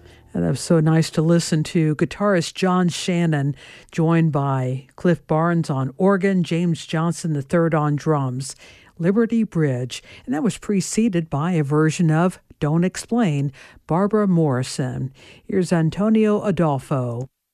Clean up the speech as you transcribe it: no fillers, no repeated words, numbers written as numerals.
And that was so nice to listen to. Guitarist John Shannon, joined by Cliff Barnes on organ, James Johnson III on drums, Liberty Bridge. And that was preceded by a version of Don't Explain, Barbara Morrison. Here's Antonio Adolfo.